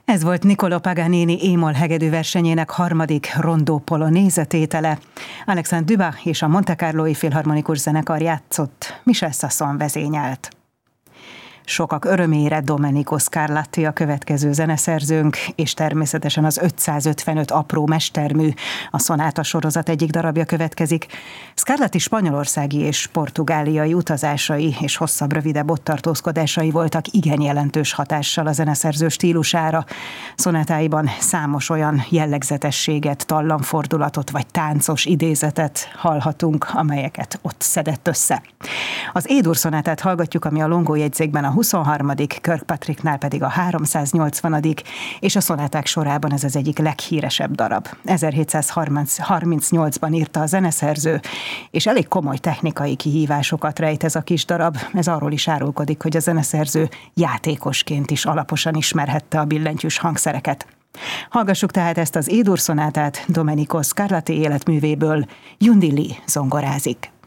Ez volt Niccolò Paganini émol hegedű versenyének harmadik rondó polonéze tétele. Alexandre Dubach és a Monte Carlói Filharmonikus Zenekar játszott, Michel Sasson vezényelt. Sokak örömére Domenico Scarlatti a következő zeneszerzőnk, és természetesen az 555 apró mestermű, a szonáta sorozat egyik darabja következik. Scarlatti spanyolországi és portugáliai utazásai és hosszabb, rövidebb ott tartózkodásai voltak igen jelentős hatással a zeneszerző stílusára. Szonátáiban számos olyan jellegzetességet, tallamfordulatot vagy táncos idézetet hallhatunk, amelyeket ott szedett össze. Az E-dur szonátát hallgatjuk, ami a Longo jegyzékben a 23., Kirkpatricknál pedig a 380., és a szonáták sorában ez az egyik leghíresebb darab. 1738-ban írta a zeneszerző, és elég komoly technikai kihívásokat rejt ez a kis darab. Ez arról is árulkodik, hogy a zeneszerző játékosként is alaposan ismerhette a billentyűs hangszereket. Hallgassuk tehát ezt az E-dur szonátát Domenico Scarlatti életművéből. Yundi Lee zongorázik.